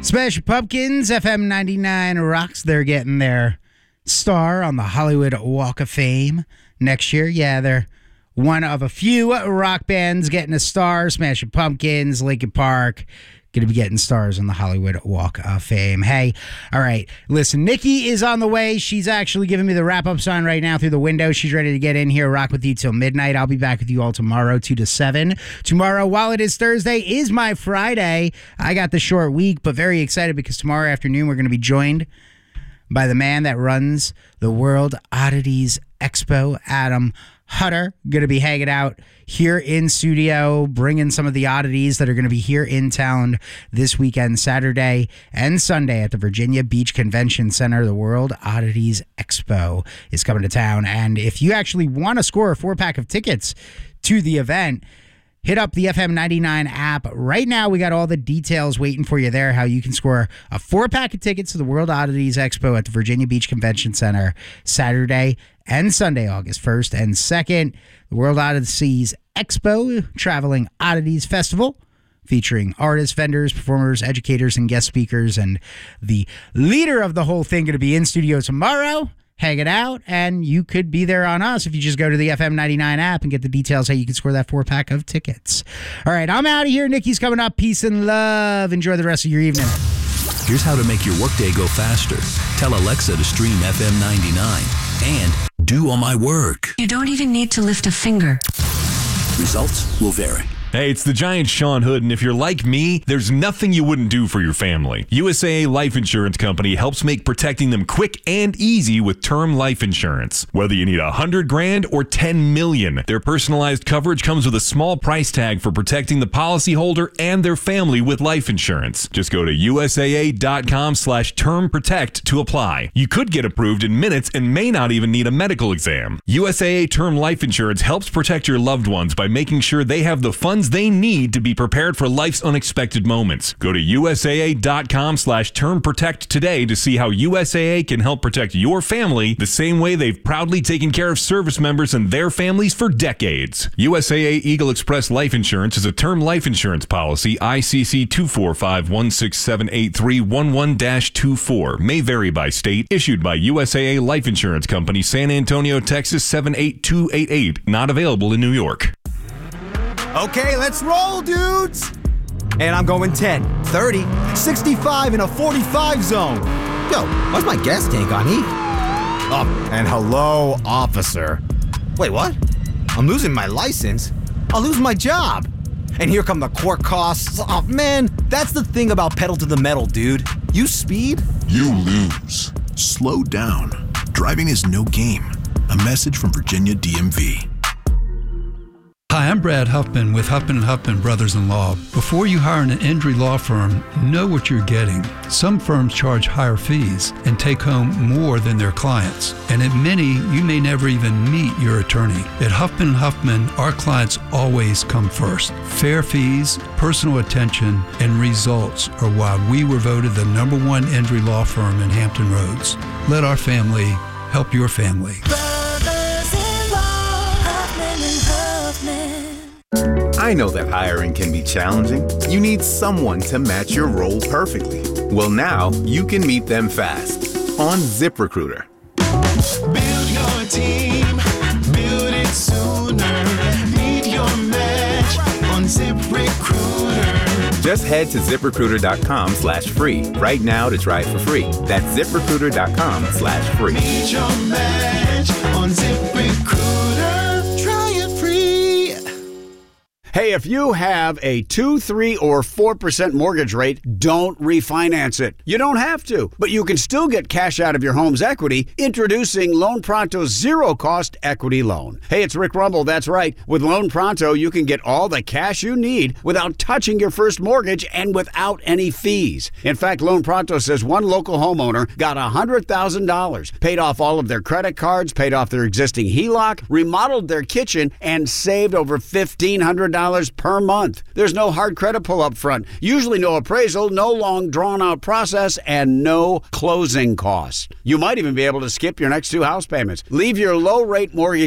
Smashing Pumpkins, FM 99 rocks. They're getting their star on the Hollywood Walk of Fame next year. Yeah, they're one of a few rock bands getting a star. Smashing Pumpkins, Linkin Park, going to be getting stars on the Hollywood Walk of Fame. Hey, all right, listen, Nikki is on the way. She's actually giving me the wrap-up sign right now through the window. She's ready to get in here, rock with you till midnight. I'll be back with you all tomorrow, 2 to 7. Tomorrow, while it is Thursday, is my Friday. I got the short week, but very excited because tomorrow afternoon we're going to be joined by the man that runs the World Oddities Expo, Adam Hutter. Going to be hanging out here in studio, bringing some of the oddities that are going to be here in town this weekend, Saturday and Sunday at the Virginia Beach Convention Center. The World Oddities Expo is coming to town. And if you actually want to score a 4-pack of tickets to the event, hit up the FM 99 app. Right now, we got all the details waiting for you there, how you can score a 4-pack of tickets to the World Oddities Expo at the Virginia Beach Convention Center Saturday and Sunday, August 1st and 2nd. The World Oddities Expo, Traveling Oddities Festival, featuring artists, vendors, performers, educators, and guest speakers. And the leader of the whole thing going to be in studio tomorrow, hanging out, and you could be there on us if you just go to the FM 99 app and get the details how you can score that 4-pack of tickets. All right, I'm out of here. Nikki's coming up. Peace and love. Enjoy the rest of your evening. Here's how to make your workday go faster. Tell Alexa to stream FM 99 and do all my work. You don't even need to lift a finger. Results will vary. Hey, it's the Giant Sean Hood, and if you're like me, there's nothing you wouldn't do for your family. USAA Life Insurance Company helps make protecting them quick and easy with term life insurance. Whether you need $100,000 or $10 million, their personalized coverage comes with a small price tag for protecting the policyholder and their family with life insurance. Just go to USAA.com/term protect to apply. You could get approved in minutes and may not even need a medical exam. USAA Term Life Insurance helps protect your loved ones by making sure they have the funds they need to be prepared for life's unexpected moments. Go to USAA.com/term protect today to see how USAA can help protect your family the same way they've proudly taken care of service members and their families for decades. USAA Eagle Express Life Insurance is a term life insurance policy, ICC 245-1678311-24. May vary by state. Issued by USAA Life Insurance Company, San Antonio, Texas 78288. Not available in New York. Okay, let's roll, dudes! And I'm going 10, 30, 65 in a 45 zone. Yo, what's my gas tank on E? Oh, and hello, officer. Wait, what? I'm losing my license? I'll lose my job. And here come the court costs. Oh, man, that's the thing about pedal to the metal, dude. You speed, you lose. Slow down. Driving is no game. A message from Virginia DMV. Hi, I'm Brad Huffman with Huffman & Huffman Brothers-in-Law. Before you hire an injury law firm, know what you're getting. Some firms charge higher fees and take home more than their clients. And at many, you may never even meet your attorney. At Huffman & Huffman, our clients always come first. Fair fees, personal attention, and results are why we were voted the #1 injury law firm in Hampton Roads. Let our family help your family. I know that hiring can be challenging. You need someone to match your role perfectly. Well, now you can meet them fast on ZipRecruiter. Build your team, build it sooner. Meet your match on ZipRecruiter. Just head to ZipRecruiter.com/free right now to try it for free. That's ZipRecruiter.com/free. Meet your match on ZipRecruiter. Try it free. Hey, if you have a 2, 3, or 4% mortgage rate, don't refinance it. You don't have to, but you can still get cash out of your home's equity. Introducing Loan Pronto's zero-cost equity loan. Hey, it's Rick Rumble, that's right. With Loan Pronto, you can get all the cash you need without touching your first mortgage and without any fees. In fact, Loan Pronto says one local homeowner got $100,000, paid off all of their credit cards, paid off their existing HELOC, remodeled their kitchen, and saved over $1,500 per month. There's no hard credit pull up front, usually no appraisal, no long drawn-out process, and no closing costs. You might even be able to skip your next 2 house payments. Leave your low-rate mortgage